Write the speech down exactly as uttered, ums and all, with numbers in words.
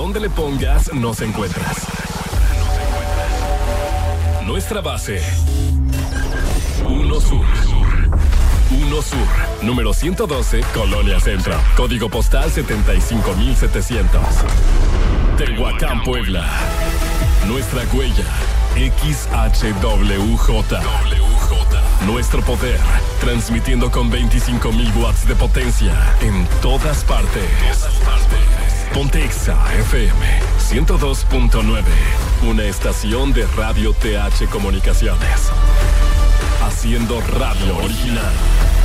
donde le pongas, nos encuentras. Nuestra base. Uno Sur. Uno Sur, número ciento doce, Colonia Centro. Código postal setenta y cinco mil setecientos. Tehuacán, Puebla. Nuestra huella, X H W J. Nuestro poder, transmitiendo con veinticinco mil watts de potencia en todas partes. Ponte Exa F M ciento dos punto nueve, una estación de Radio T H Comunicaciones. Haciendo radio original.